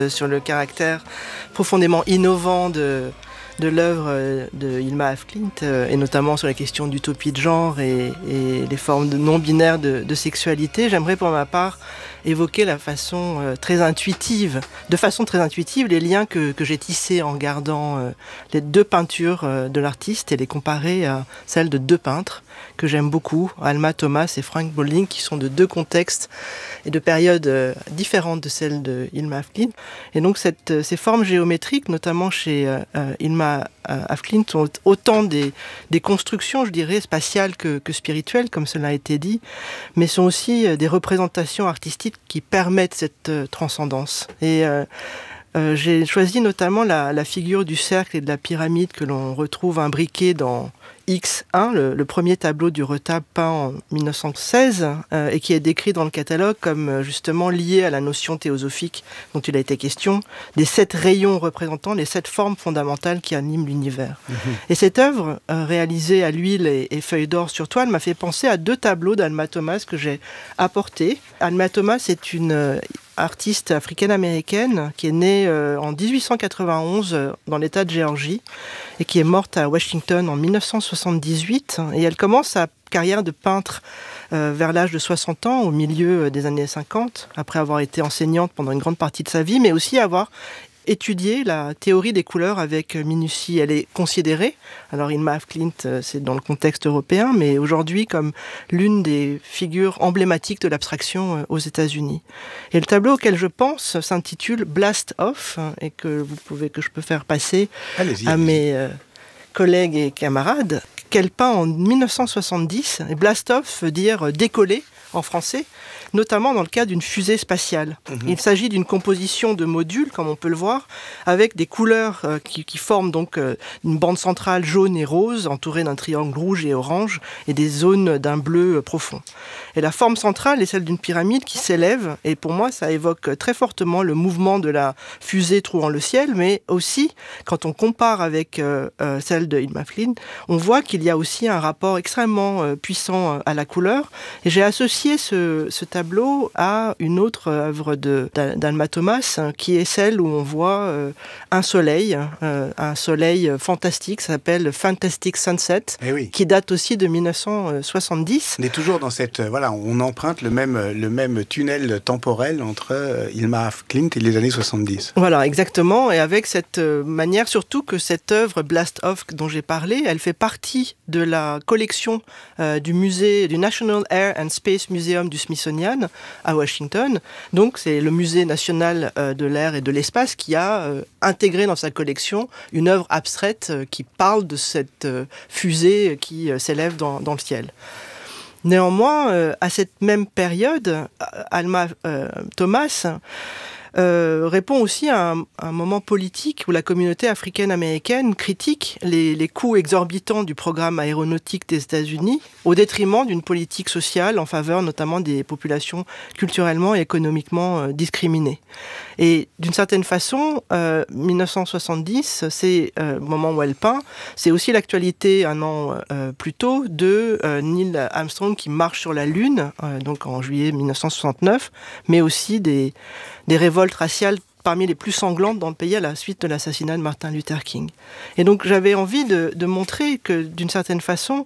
sur le caractère profondément innovant de l'œuvre de Hilma af Klint, et notamment sur la question d'utopie de genre et les formes non binaires de sexualité. J'aimerais pour ma part évoquer de façon très intuitive, les liens que j'ai tissés en regardant les deux peintures de l'artiste et les comparer à celles de deux peintres que j'aime beaucoup, Alma Thomas et Frank Bolding, qui sont de deux contextes et de périodes différentes de celles de Hilma af Klint. Et donc ces formes géométriques, notamment chez Hilma af Klint, sont autant des constructions, je dirais, spatiales que spirituelles, comme cela a été dit, mais sont aussi des représentations artistiques qui permettent cette transcendance. Et j'ai choisi notamment la figure du cercle et de la pyramide que l'on retrouve imbriquée dans X1, le premier tableau du retable peint en 1916 et qui est décrit dans le catalogue comme justement lié à la notion théosophique dont il a été question, des 7 rayons représentant les 7 formes fondamentales qui animent l'univers. Et cette œuvre, réalisée à l'huile et feuille d'or sur toile, m'a fait penser à 2 tableaux d'Alma Thomas que j'ai apportés. Alma Thomas est une artiste africaine-américaine qui est née en 1891 dans l'État de Géorgie et qui est morte à Washington en 1978. Et elle commence sa carrière de peintre vers l'âge de 60 ans, au milieu des années 50, après avoir été enseignante pendant une grande partie de sa vie, mais aussi avoir étudié la théorie des couleurs avec minutie. Elle est considérée, alors Hilma af Klint, c'est dans le contexte européen, mais aujourd'hui comme l'une des figures emblématiques de l'abstraction aux États-Unis. Et le tableau auquel je pense s'intitule Blast Off, et que je peux faire passer à mes collègues et camarades, qu'elle peint en 1970. Et Blast Off veut dire décoller en français, notamment dans le cas d'une fusée spatiale. Il s'agit d'une composition de modules, comme on peut le voir, avec des couleurs qui forment donc une bande centrale jaune et rose, entourée d'un triangle rouge et orange, et des zones d'un bleu profond. Et la forme centrale est celle d'une pyramide qui s'élève, et pour moi, ça évoque très fortement le mouvement de la fusée trouvant le ciel, mais aussi, quand on compare avec celle de Hilma af Klint, on voit qu'il y a aussi un rapport extrêmement puissant à la couleur, et j'ai associé ce tableau à une autre œuvre d'Alma Thomas, qui est celle où on voit un soleil fantastique, ça s'appelle Fantastic Sunset, qui date aussi de 1970. On est toujours dans cette... on emprunte le même tunnel temporel entre Hilma af Klint et les années 70. Voilà, exactement, et avec cette manière, surtout que cette œuvre Blast Off dont j'ai parlé, elle fait partie de la collection du National Air and Space Museum du Smithsonian à Washington. Donc c'est le musée national de l'air et de l'espace qui a intégré dans sa collection une œuvre abstraite qui parle de cette fusée qui s'élève dans le ciel. Néanmoins, à cette même période, Alma Thomas répond aussi à un moment politique où la communauté africaine-américaine critique les coûts exorbitants du programme aéronautique des États-Unis au détriment d'une politique sociale en faveur notamment des populations culturellement et économiquement discriminées. Et d'une certaine façon, 1970, c'est le moment où elle peint, c'est aussi l'actualité un an plus tôt de Neil Armstrong qui marche sur la Lune, donc en juillet 1969, mais aussi des révoltes raciales parmi les plus sanglantes dans le pays à la suite de l'assassinat de Martin Luther King. Et donc j'avais envie de montrer que d'une certaine façon,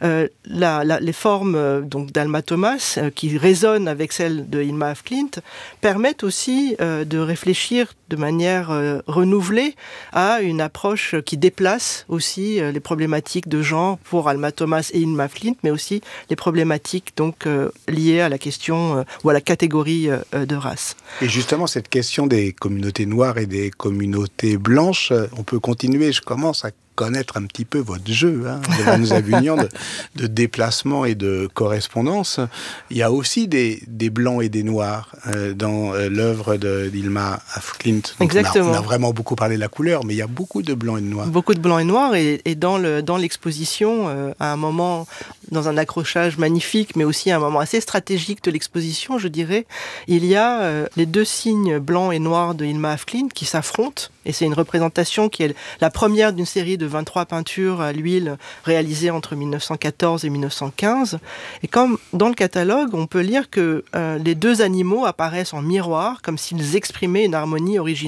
les formes donc d'Alma Thomas, qui résonnent avec celles de Hilma af Klint, permettent aussi de réfléchir de manière renouvelée à une approche qui déplace aussi les problématiques de genre pour Alma Thomas et Hilma af Klint, mais aussi les problématiques donc liées à la question ou à la catégorie de race. Et justement, cette question des communautés noires et des communautés blanches, on peut continuer. Je commence à connaître un petit peu votre jeu, devant nos avunions de déplacement et de correspondance. Il y a aussi des blancs et des noirs dans l'œuvre d'Hilma af Klint. Exactement. On a vraiment beaucoup parlé de la couleur, mais il y a beaucoup de blancs et de noirs. Beaucoup de blancs et noirs, et dans l'exposition, à un moment, dans un accrochage magnifique, mais aussi à un moment assez stratégique de l'exposition, je dirais, il y a les 2 signes blancs et noirs de Hilma af Klint qui s'affrontent, et c'est une représentation qui est la première d'une série de 23 peintures à l'huile réalisées entre 1914 et 1915. Et comme dans le catalogue, on peut lire que les deux animaux apparaissent en miroir, comme s'ils exprimaient une harmonie originale